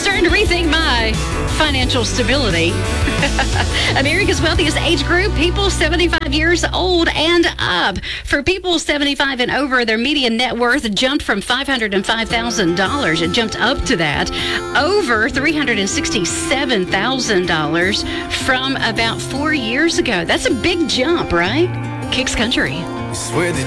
starting to rethink my financial stability. America's wealthiest age group, people 75 years old and up. For people 75 and over, their median net worth jumped from $505,000. It jumped up to that, over $367,000 from about 4 years ago. That's a big jump, right? Kicks Country. Swear that